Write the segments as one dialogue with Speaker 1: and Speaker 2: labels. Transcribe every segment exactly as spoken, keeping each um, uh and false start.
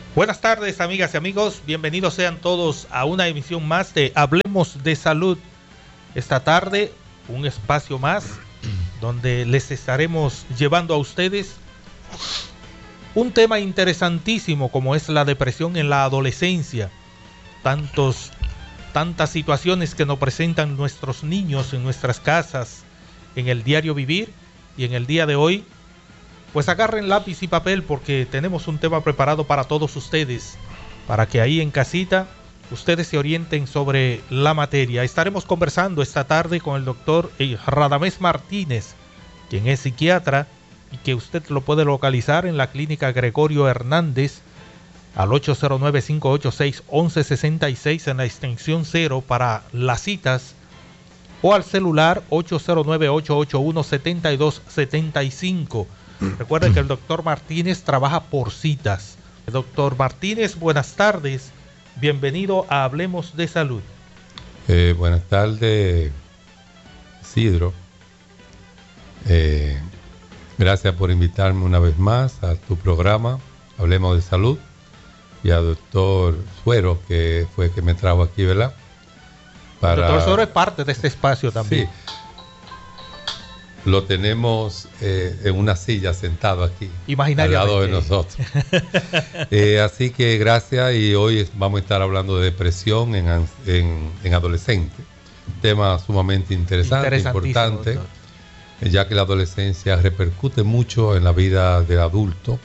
Speaker 1: Buenas tardes, amigas y amigos. Bienvenidos sean todos a una emisión más de Hablemos de Salud. Esta tarde, un espacio más donde les estaremos llevando a ustedes un tema interesantísimo como es la depresión en la adolescencia. Tantos, tantas situaciones que nos presentan nuestros niños en nuestras casas, en el diario vivir y en el día de hoy. Pues agarren lápiz y papel porque tenemos un tema preparado para todos ustedes, para que ahí en casita ustedes se orienten sobre la materia. Estaremos conversando esta tarde con el doctor Radamés Martínez, quien es psiquiatra y que usted lo puede localizar en la clínica Gregorio Hernández al ocho cero nueve, cinco ocho seis, once sesenta y seis en la extensión cero para las citas, o al celular ocho cero nueve, ocho ocho uno, siete dos siete cinco. Recuerden que el doctor Martínez trabaja por citas. Doctor Martínez, buenas tardes. Bienvenido a Hablemos de Salud.
Speaker 2: Eh, buenas tardes, Isidro. Eh, gracias por invitarme una vez más a tu programa, Hablemos de Salud. Y al doctor Suero, que fue el que me trajo aquí, ¿verdad? Para...
Speaker 1: El doctor Suero es parte de este espacio también.
Speaker 2: Sí. Lo tenemos eh, en una silla sentado aquí, al lado de nosotros. eh, así que gracias, y hoy vamos a estar hablando de depresión en, en, en adolescentes. Tema sumamente interesante, importante, doctor, ya que la adolescencia repercute mucho en la vida del adulto.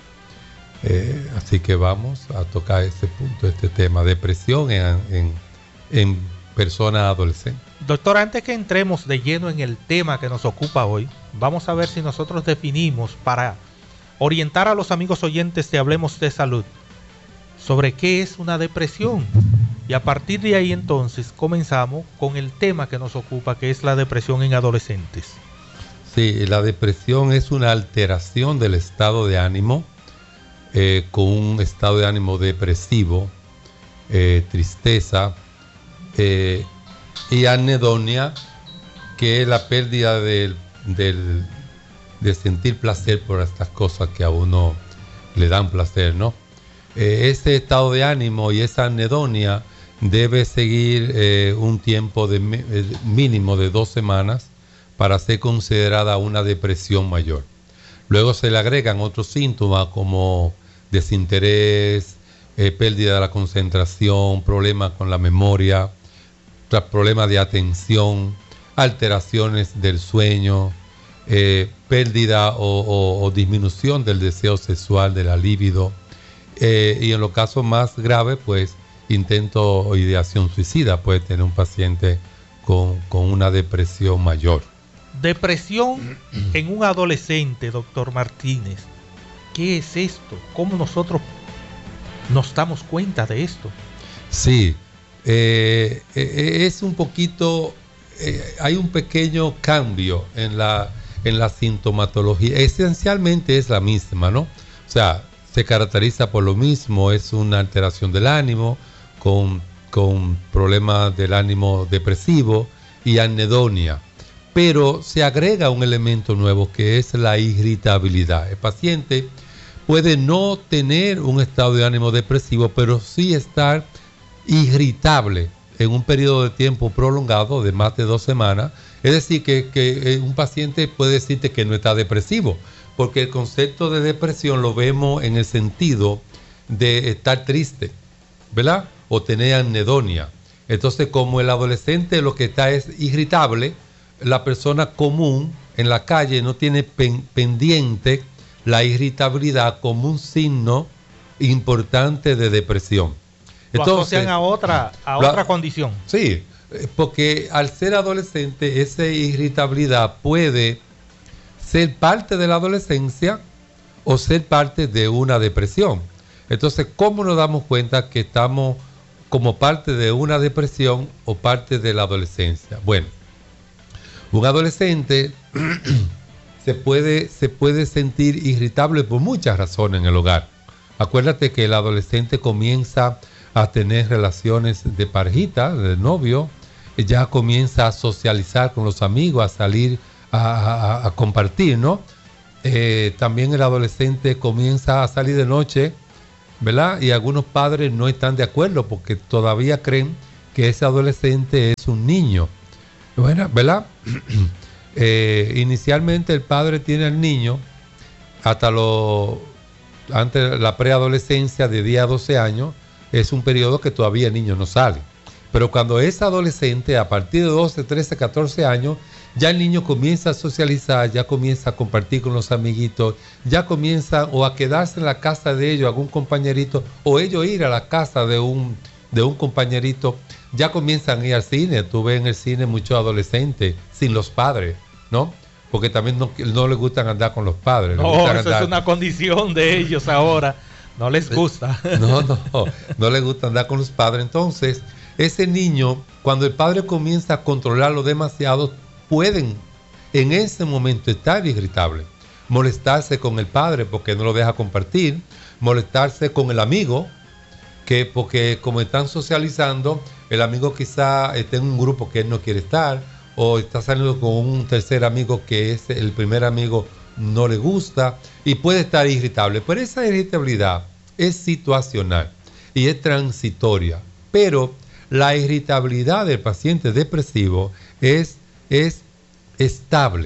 Speaker 2: Eh, así que vamos a tocar este punto, este tema, depresión en, en, en personas adolescentes.
Speaker 1: Doctor, antes que entremos de lleno en el tema que nos ocupa hoy, vamos a ver si nosotros definimos, para orientar a los amigos oyentes de Hablemos de Salud, sobre qué es una depresión. Y a partir de ahí entonces comenzamos con el tema que nos ocupa, que es la depresión en adolescentes.
Speaker 2: Sí, la depresión es una alteración del estado de ánimo, eh, con un estado de ánimo depresivo, eh, tristeza, eh, y anedonia, que es la pérdida del, del, de sentir placer por estas cosas que a uno le dan placer, ¿no? Eh, ese estado de ánimo y esa anedonia debe seguir eh, un tiempo de eh, mínimo de dos semanas para ser considerada una depresión mayor. Luego se le agregan otros síntomas como desinterés, eh, pérdida de la concentración, problemas con la memoria, problemas de atención, alteraciones del sueño, eh, pérdida o, o, o disminución del deseo sexual, de la libido, eh, y en los casos más graves, pues intento o ideación suicida puede tener un paciente con, con una depresión mayor.
Speaker 1: Depresión en un adolescente, doctor Martínez. ¿Qué es esto? ¿Cómo nosotros nos damos cuenta de esto?
Speaker 2: Sí. Eh, eh, es un poquito, eh, hay un pequeño cambio en la, en la sintomatología. Esencialmente es la misma, ¿no? O sea, se caracteriza por lo mismo, es una alteración del ánimo, con, con problemas del ánimo depresivo y anedonia. Pero se agrega un elemento nuevo que es la irritabilidad. El paciente puede no tener un estado de ánimo depresivo, pero sí estar irritable en un periodo de tiempo prolongado de más de dos semanas. Es decir, que, que un paciente puede decirte que no está depresivo, porque el concepto de depresión lo vemos en el sentido de estar triste, ¿verdad? O tener anedonia. Entonces, como el adolescente lo que está es irritable, la persona común en la calle no tiene pen, pendiente la irritabilidad como un signo importante de depresión.
Speaker 1: Entonces, lo asocian a otra, a la, otra condición.
Speaker 2: Sí, porque al ser adolescente, esa irritabilidad puede ser parte de la adolescencia o ser parte de una depresión. Entonces, ¿cómo nos damos cuenta que estamos como parte de una depresión o parte de la adolescencia? Bueno, un adolescente se puede, se puede sentir irritable por muchas razones en el hogar. Acuérdate que el adolescente comienza a tener relaciones de parejita, de novio, ya comienza a socializar con los amigos, a salir a, a, a compartir, ¿no? Eh, también el adolescente comienza a salir de noche ¿verdad? Y algunos padres no están de acuerdo porque todavía creen que ese adolescente es un niño. Bueno, ¿verdad? eh, inicialmente el padre tiene al niño hasta lo, antes la preadolescencia de diez a doce años, es un periodo que todavía el niño no sale. Pero cuando es adolescente, a partir de doce, trece, catorce años, ya el niño comienza a socializar, ya comienza a compartir con los amiguitos, ya comienza o a quedarse en la casa de ellos, algún compañerito, o ellos ir a la casa de un, de un compañerito, ya comienzan a ir al cine. Tú ves en el cine muchos adolescentes sin los padres, ¿no? Porque también no, no les gustan andar con los padres.
Speaker 1: No, eso andar... es una condición de ellos ahora. No les gusta.
Speaker 2: No, no, no les gusta andar con los padres. Entonces, ese niño, cuando el padre comienza a controlarlo demasiado, pueden en ese momento estar irritables, molestarse con el padre porque no lo deja compartir, molestarse con el amigo, que porque como están socializando, el amigo quizá esté en un grupo que él no quiere estar, o está saliendo con un tercer amigo que es el primer amigo no le gusta, y puede estar irritable. Pero esa irritabilidad es situacional y es transitoria, pero la irritabilidad del paciente depresivo es, es estable,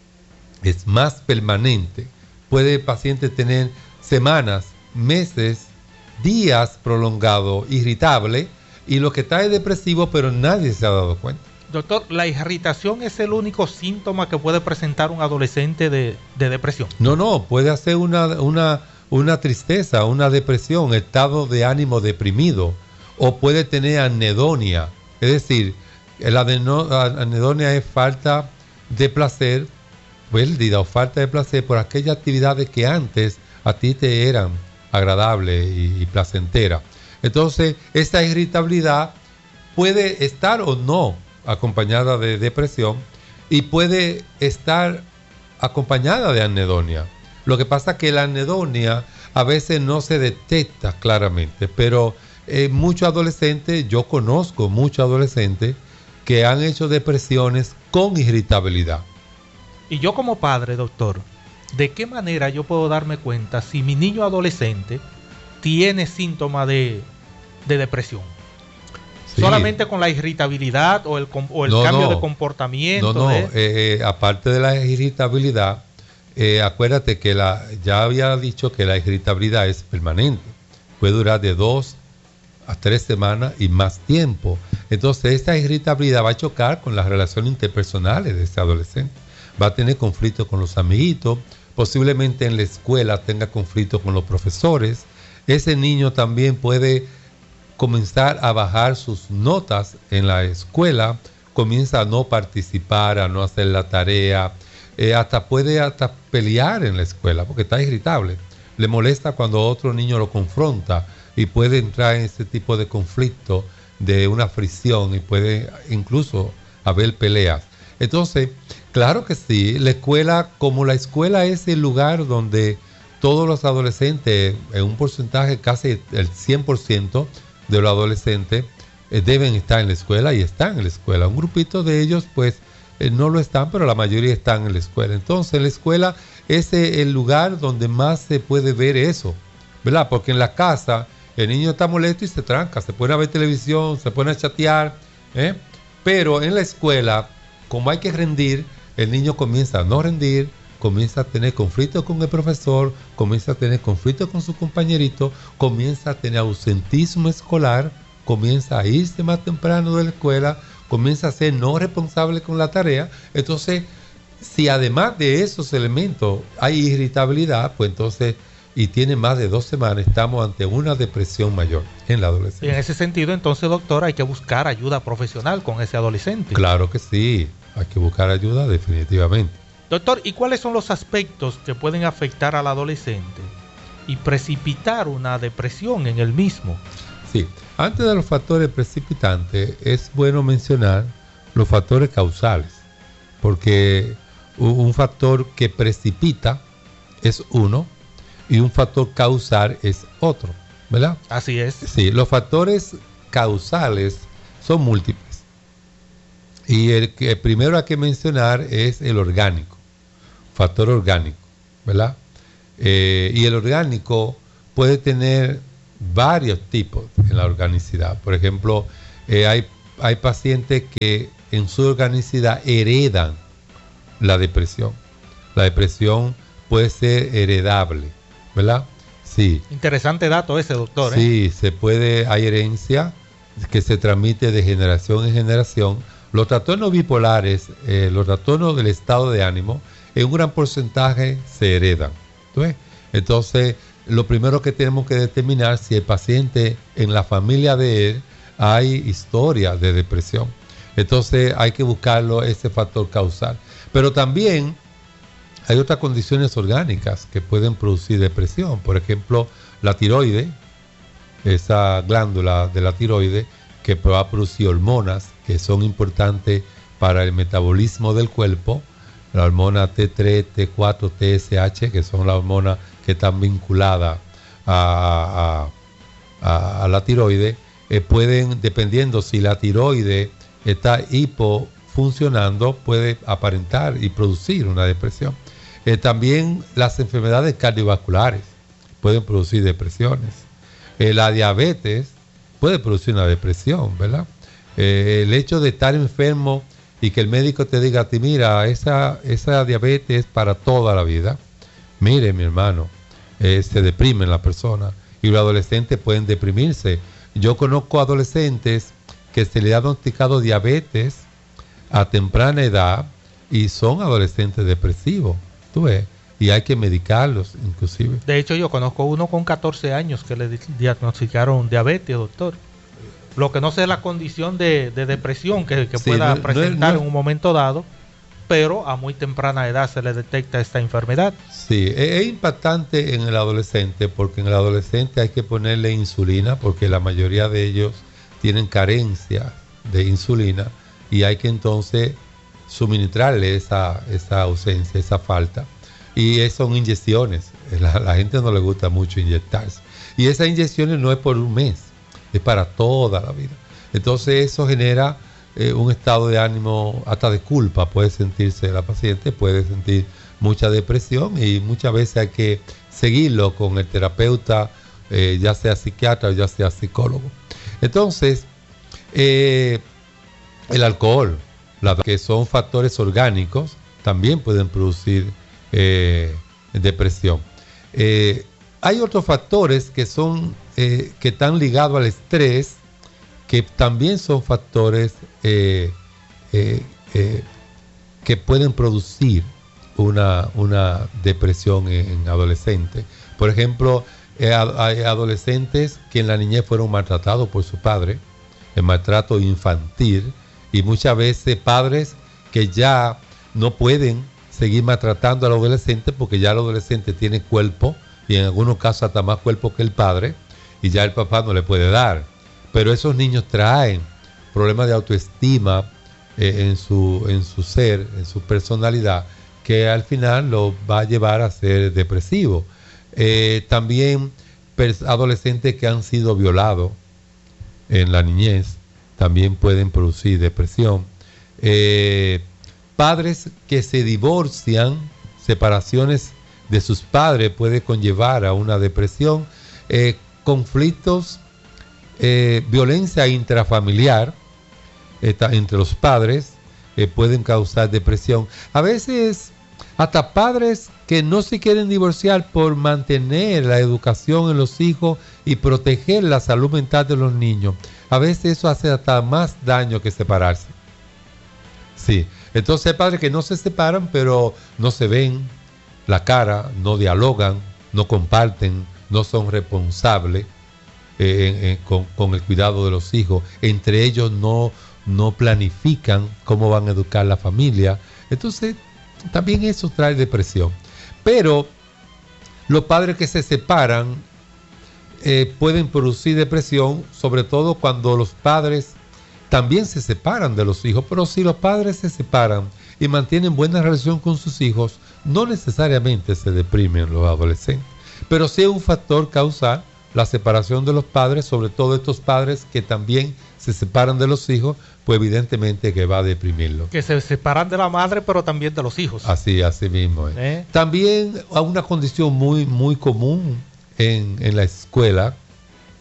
Speaker 2: es más permanente. Puede el paciente tener semanas, meses, días prolongados irritable, y lo que está es depresivo, pero nadie se ha dado cuenta.
Speaker 1: Doctor, ¿la irritación es el único síntoma que puede presentar un adolescente de, de depresión?
Speaker 2: No, no, puede hacer una, una, una tristeza, una depresión, estado de ánimo deprimido, o puede tener anedonia. Es decir, la anedonia es falta de placer, pérdida o falta de placer por aquellas actividades que antes a ti te eran agradables y, y placenteras. Entonces, esa irritabilidad puede estar o no acompañada de depresión, y puede estar acompañada de anedonia. Lo que pasa es que la anedonia a veces no se detecta claramente, pero eh, muchos adolescentes, yo conozco muchos adolescentes que han hecho depresiones con irritabilidad.
Speaker 1: Y yo como padre, doctor, ¿de qué manera yo puedo darme cuenta si mi niño adolescente tiene síntomas de, de depresión? Sí. ¿Solamente con la irritabilidad o el, o el no, cambio no. de comportamiento?
Speaker 2: No, no, de... eh, eh, aparte de la irritabilidad, eh, acuérdate que la, ya había dicho que la irritabilidad es permanente. Puede durar de dos a tres semanas y más tiempo. Entonces, esta irritabilidad va a chocar con las relaciones interpersonales de ese adolescente. Va a tener conflicto con los amiguitos, posiblemente en la escuela tenga conflicto con los profesores. Ese niño también puede comenzar a bajar sus notas en la escuela, comienza a no participar, a no hacer la tarea, eh, hasta puede hasta pelear en la escuela porque está irritable. Le molesta cuando otro niño lo confronta y puede entrar en ese tipo de conflicto, de una fricción, y puede incluso haber peleas. Entonces, claro que sí, la escuela, como la escuela es el lugar donde todos los adolescentes, en un porcentaje casi el cien por ciento de los adolescentes eh, deben estar en la escuela, y están en la escuela. Un grupito de ellos pues eh, no lo están, pero la mayoría están en la escuela. Entonces la escuela es eh, el lugar donde más se puede ver eso, ¿verdad? Porque en la casa el niño está molesto y se tranca, se pone a ver televisión, se pone a chatear, ¿eh? Pero en la escuela, como hay que rendir, el niño comienza a no rendir, comienza a tener conflictos con el profesor, comienza a tener conflictos con su compañerito, comienza a tener ausentismo escolar, comienza a irse más temprano de la escuela, comienza a ser no responsable con la tarea. Entonces, si además de esos elementos hay irritabilidad, pues entonces, y tiene más de dos semanas, estamos ante una depresión mayor en la adolescencia.
Speaker 1: Y en ese sentido, entonces, doctor, hay que buscar ayuda profesional con ese adolescente.
Speaker 2: Claro que sí, hay que buscar ayuda definitivamente.
Speaker 1: Doctor, ¿y cuáles son los aspectos que pueden afectar al adolescente y precipitar una depresión en el mismo?
Speaker 2: Sí, antes de los factores precipitantes, es bueno mencionar los factores causales, porque un factor que precipita es uno y un factor causal es otro, ¿verdad?
Speaker 1: Así es.
Speaker 2: Sí, los factores causales son múltiples. Y el que primero hay que mencionar es el orgánico, factor orgánico, ¿verdad? Eh, y el orgánico puede tener varios tipos en la organicidad. Por ejemplo, eh, hay, hay pacientes que en su organicidad heredan la depresión. La depresión puede ser heredable, ¿verdad? Sí.
Speaker 1: Interesante dato ese, doctor.
Speaker 2: Sí,
Speaker 1: ¿eh?
Speaker 2: se puede, hay herencia que se transmite de generación en generación. Los trastornos bipolares, eh, los trastornos del estado de ánimo, en un gran porcentaje se heredan. ¿Ves? Entonces, lo primero que tenemos que determinar si el paciente en la familia de él hay historia de depresión. Entonces, hay que buscarlo ese factor causal. Pero también hay otras condiciones orgánicas que pueden producir depresión. Por ejemplo, la tiroide, esa glándula de la tiroide que va a producir hormonas que son importantes para el metabolismo del cuerpo, la hormona T tres, T cuatro, T S H, que son las hormonas que están vinculadas a, a, a, a la tiroide, eh, pueden, dependiendo si la tiroide está hipofuncionando, puede aparentar y producir una depresión. Eh, también las enfermedades cardiovasculares pueden producir depresiones. Eh, la diabetes puede producir una depresión, ¿verdad? Eh, el hecho de estar enfermo y que el médico te diga a ti, mira, esa, esa diabetes es para toda la vida. Mire, mi hermano, eh, se deprimen las personas y los adolescentes pueden deprimirse. Yo conozco adolescentes que se le ha diagnosticado diabetes a temprana edad y son adolescentes depresivos, tú ves, y hay que medicarlos inclusive.
Speaker 1: De hecho, yo conozco uno con catorce años que le diagnosticaron diabetes, doctor. Lo que no sé es la condición de, de depresión que, que sí, pueda no, presentar no, no, en un momento dado, pero a muy temprana edad se le detecta esta enfermedad.
Speaker 2: Sí, es, es impactante en el adolescente, porque en el adolescente hay que ponerle insulina, porque la mayoría de ellos tienen carencia de insulina y hay que entonces suministrarle esa, esa ausencia, esa falta. Y son inyecciones. La, la gente no le gusta mucho inyectarse. Y esas inyecciones no es por un mes, es para toda la vida. Entonces eso genera eh, un estado de ánimo hasta de culpa. Puede sentirse la paciente, puede sentir mucha depresión y muchas veces hay que seguirlo con el terapeuta, eh, ya sea psiquiatra o ya sea psicólogo. Entonces, eh, el alcohol, la, que son factores orgánicos, también pueden producir eh, depresión. Eh, hay otros factores que son eh, que están ligados al estrés, que también son factores eh, eh, eh, que pueden producir una, una depresión en, en adolescentes. Por ejemplo, eh, hay adolescentes que en la niñez fueron maltratados por su padre, el maltrato infantil, y muchas veces padres que ya no pueden seguir maltratando al adolescente porque ya el adolescente tiene cuerpo y en algunos casos hasta más cuerpo que el padre y ya el papá no le puede dar. Pero esos niños traen problemas de autoestima eh, en, su, en su ser, en su personalidad, que al final lo va a llevar a ser depresivo. Eh, también adolescentes que han sido violados en la niñez también pueden producir depresión. Eh, padres que se divorcian, separaciones de sus padres puede conllevar a una depresión. Eh, conflictos, eh, violencia intrafamiliar eh, entre los padres eh, pueden causar depresión. A veces hasta padres que no se quieren divorciar por mantener la educación en los hijos y proteger la salud mental de los niños. A veces eso hace hasta más daño que separarse. Sí, entonces hay padres que no se separan, pero no se ven la cara, no dialogan, no comparten, no son responsables eh, eh, con, con el cuidado de los hijos. Entre ellos no, no planifican cómo van a educar la familia. Entonces, también eso trae depresión. Pero los padres que se separan eh, pueden producir depresión, sobre todo cuando los padres también se separan de los hijos. Pero si los padres se separan y mantienen buena relación con sus hijos, no necesariamente se deprimen los adolescentes. Pero sí es un factor causal la separación de los padres, sobre todo estos padres que también se separan de los hijos, pues evidentemente que va a deprimirlo.
Speaker 1: Que se separan de la madre, pero también de los hijos.
Speaker 2: Así, así mismo. ¿Eh? ¿Eh? También hay una condición muy, muy común en, en la escuela,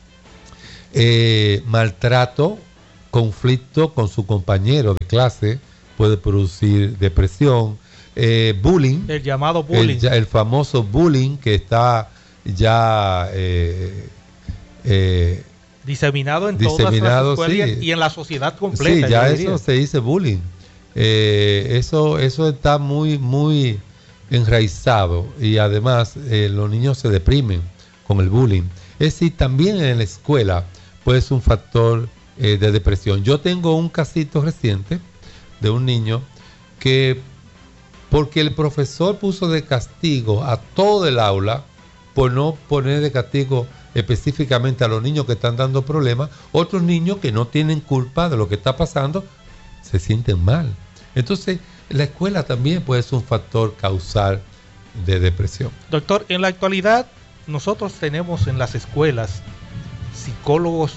Speaker 2: Eh, maltrato, conflicto con su compañero de clase puede producir depresión. Eh, bullying,
Speaker 1: el llamado bullying,
Speaker 2: el, el famoso bullying que está ya eh, eh,
Speaker 1: diseminado en
Speaker 2: diseminado,
Speaker 1: todas las escuelas
Speaker 2: sí.
Speaker 1: y en la sociedad completa.
Speaker 2: Sí, ya eso se dice bullying. Eh, eso, eso está muy, muy enraizado y además eh, los niños se deprimen con el bullying. Es decir, también en la escuela puede ser un factor eh, de depresión. Yo tengo un casito reciente de un niño que, porque el profesor puso de castigo a todo el aula por no poner de castigo específicamente a los niños que están dando problemas, otros niños que no tienen culpa de lo que está pasando se sienten mal. Entonces, la escuela también puede ser un factor causal de depresión.
Speaker 1: Doctor, en la actualidad nosotros tenemos en las escuelas psicólogos,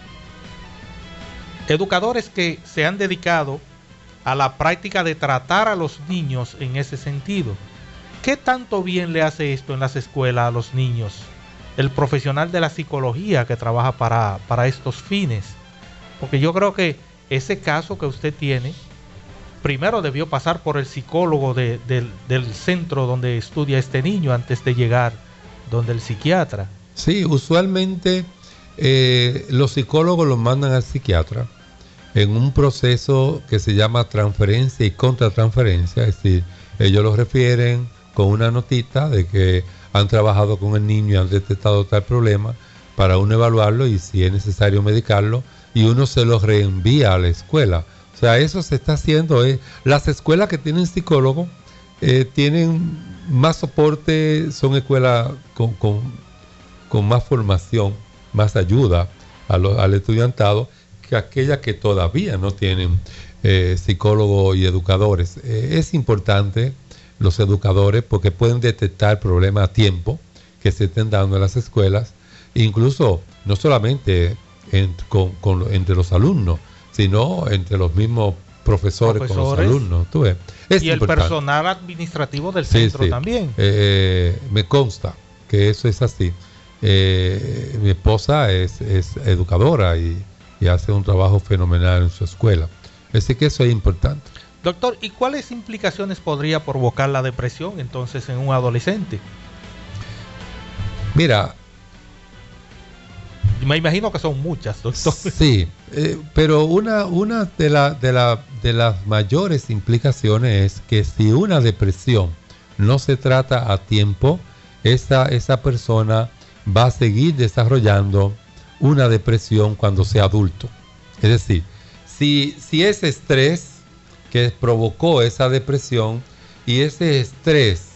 Speaker 1: educadores que se han dedicado a la práctica de tratar a los niños en ese sentido. ¿Qué tanto bien le hace esto en las escuelas a los niños? El profesional de la psicología que trabaja para, para estos fines. Porque yo creo que ese caso que usted tiene, primero debió pasar por el psicólogo de, de, del centro donde estudia este niño antes de llegar donde el psiquiatra.
Speaker 2: Sí, usualmente eh, los psicólogos los mandan al psiquiatra en un proceso que se llama transferencia y contratransferencia, es decir, ellos los refieren con una notita de que han trabajado con el niño y han detectado tal problema para uno evaluarlo y si es necesario medicarlo y uno se los reenvía a la escuela. O sea, eso se está haciendo. Eh. Las escuelas que tienen psicólogo eh, tienen más soporte, son escuelas con, con, con más formación, más ayuda a lo, al estudiantado que aquellas que todavía no tienen eh, psicólogos y educadores. Eh, es importante los educadores porque pueden detectar problemas a tiempo que se estén dando en las escuelas, incluso no solamente en, con, con, entre los alumnos, sino entre los mismos profesores, profesores con los alumnos. ¿Tú ves? Es
Speaker 1: y importante. El personal administrativo del centro sí, sí. también.
Speaker 2: Eh, me consta que eso es así. Eh, mi esposa es, es educadora y, y hace un trabajo fenomenal en su escuela. Así que eso es importante.
Speaker 1: Doctor, ¿y cuáles implicaciones podría provocar la depresión entonces en un adolescente?
Speaker 2: Mira,
Speaker 1: me imagino que son muchas, doctor.
Speaker 2: Sí, eh, pero una, una de, la, de, la, de las mayores implicaciones es que si una depresión no se trata a tiempo, esa, esa persona va a seguir desarrollando una depresión cuando sea adulto. Es decir, si, si ese estrés que provocó esa depresión y ese estrés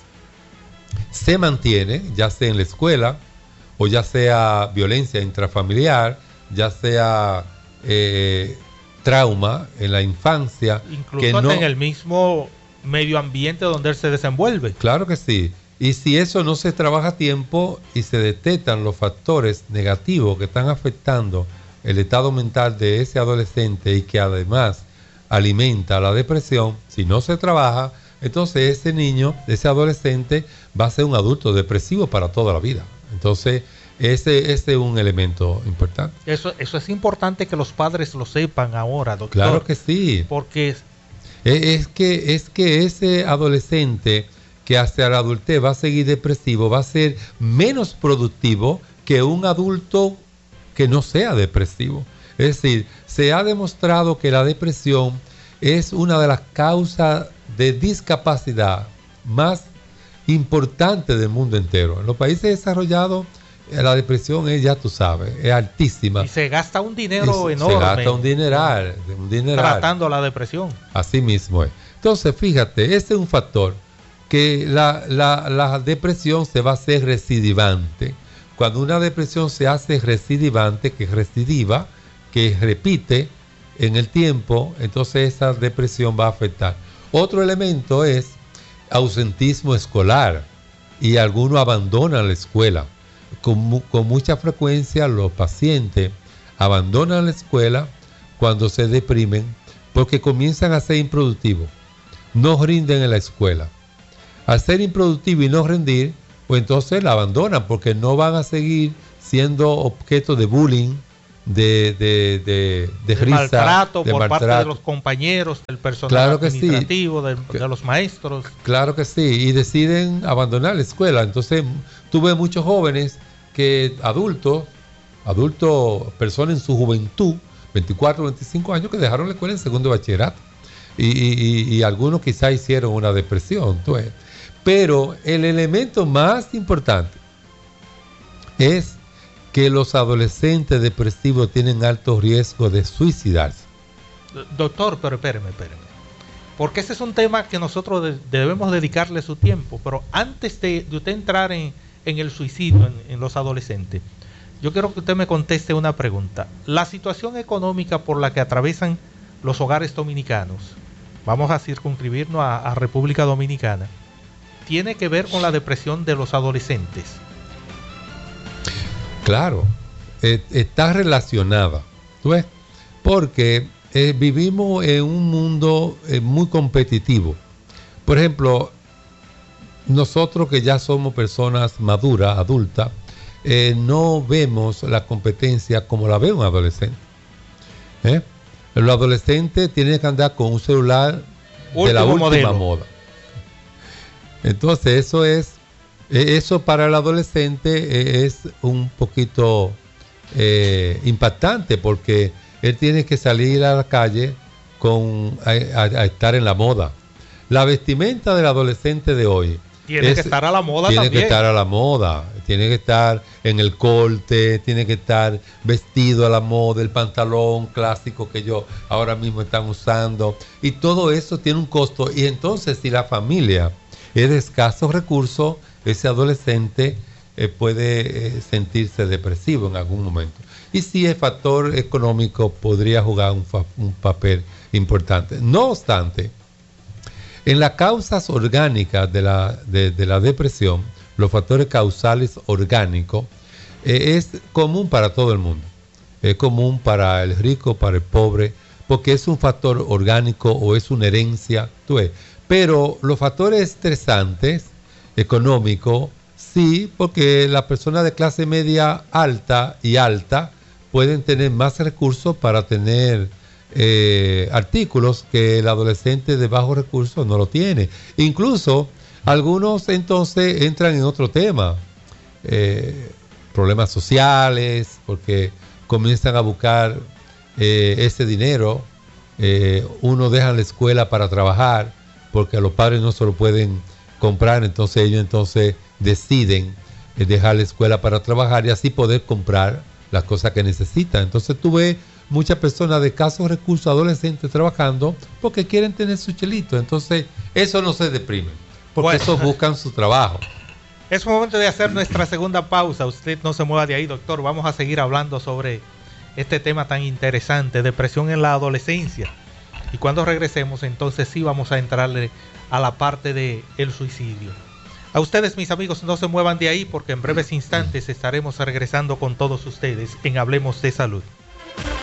Speaker 2: se mantiene, ya sea en la escuela, o ya sea violencia intrafamiliar, ya sea eh, trauma en la infancia.
Speaker 1: Incluso
Speaker 2: que no,
Speaker 1: en el mismo medio ambiente donde él se desenvuelve.
Speaker 2: Claro que sí. Y si eso no se trabaja a tiempo y se detectan los factores negativos que están afectando el estado mental de ese adolescente y que además alimenta la depresión, si no se trabaja, entonces ese niño, ese adolescente va a ser un adulto depresivo para toda la vida. Entonces, ese, ese es un elemento importante.
Speaker 1: Eso, eso es importante que los padres lo sepan ahora, doctor.
Speaker 2: Claro que sí.
Speaker 1: Porque
Speaker 2: es, es, que, es que ese adolescente que hacia la adultez va a seguir depresivo, va a ser menos productivo que un adulto que no sea depresivo. Es decir, se ha demostrado que la depresión es una de las causas de discapacidad más importante del mundo entero. En los países desarrollados la depresión es, ya tú sabes, es altísima.
Speaker 1: Y se gasta un dinero
Speaker 2: y
Speaker 1: enorme.
Speaker 2: Se gasta un dineral, un dineral.
Speaker 1: Tratando la depresión.
Speaker 2: Así mismo es. Entonces, fíjate, ese es un factor que la, la, la depresión se va a hacer recidivante. Cuando una depresión se hace recidivante, que es recidiva, que repite en el tiempo, entonces esa depresión va a afectar. Otro elemento es ausentismo escolar y algunos abandonan la escuela. Con, con mucha frecuencia los pacientes abandonan la escuela cuando se deprimen porque comienzan a ser improductivos, no rinden en la escuela. Al ser improductivo y no rendir, pues entonces la abandonan porque no van a seguir siendo objeto de bullying de, de, de, de, de risa,
Speaker 1: maltrato
Speaker 2: de
Speaker 1: por
Speaker 2: maltrato.
Speaker 1: parte de los compañeros, del personal
Speaker 2: claro que
Speaker 1: administrativo,
Speaker 2: sí.
Speaker 1: de, de los maestros.
Speaker 2: Claro que sí, y deciden abandonar la escuela. Entonces tuve muchos jóvenes que adultos, adultos, personas en su juventud, veinticuatro, veinticinco años, que dejaron la escuela en segundo bachillerato. Y, y, y algunos quizás hicieron una depresión. ¿Tú ves? Pero el elemento más importante es que los adolescentes depresivos tienen alto riesgo de suicidarse.
Speaker 1: Doctor, pero espéreme, espéreme. Porque ese es un tema que nosotros de, debemos dedicarle su tiempo. Pero antes de, de usted entrar en, en el suicidio en, en los adolescentes, yo quiero que usted me conteste una pregunta. La situación económica por la que atraviesan los hogares dominicanos, vamos a circunscribirnos a, a República Dominicana, ¿tiene que ver con la depresión de los adolescentes?
Speaker 2: Claro, eh, está relacionada, ¿tú ves? Porque eh, vivimos en un mundo eh, muy competitivo. Por ejemplo, nosotros que ya somos personas maduras, adultas, eh, no vemos la competencia como la ve un adolescente. ¿Eh? Los adolescentes tienen que andar con un celular Último de la última modelo. moda. Entonces eso es, eso para el adolescente es un poquito eh, impactante, porque él tiene que salir a la calle con a, a, a estar en la moda. La vestimenta del adolescente de hoy
Speaker 1: tiene es, que estar a la moda
Speaker 2: tiene
Speaker 1: también.
Speaker 2: que estar a la moda, tiene que estar en el corte, tiene que estar vestido a la moda, el pantalón clásico que ellos ahora mismo están usando, y todo eso tiene un costo. Y entonces, si la familia es de escasos recursos, ese adolescente eh, puede eh, sentirse depresivo en algún momento. Y si el factor económico podría jugar un, fa- un papel importante. No obstante, en las causas orgánicas de la, de, de la depresión, los factores causales orgánicos, eh, es común para todo el mundo. Es común para el rico, para el pobre, porque es un factor orgánico o es una herencia. ¿Tú ves? Pero los factores estresantes, económicos, sí, porque las personas de clase media alta y alta pueden tener más recursos para tener eh, artículos que el adolescente de bajos recursos no lo tiene. Incluso algunos entonces entran en otro tema, eh, problemas sociales, porque comienzan a buscar eh, ese dinero. Eh, uno deja la escuela para trabajar, porque a los padres no se lo pueden comprar, entonces ellos entonces deciden eh, dejar la escuela para trabajar y así poder comprar las cosas que necesitan. Entonces tú ves muchas personas de escasos recursos, adolescentes, trabajando porque quieren tener su chelito. Entonces eso no se deprime, porque bueno, esos buscan su trabajo.
Speaker 1: Es momento de hacer nuestra segunda pausa. Usted no se mueva de ahí, doctor. Vamos a seguir hablando sobre este tema tan interesante, depresión en la adolescencia. Y cuando regresemos, entonces sí vamos a entrarle a la parte del suicidio. A ustedes, mis amigos, no se muevan de ahí, porque en breves instantes estaremos regresando con todos ustedes en Hablemos de Salud.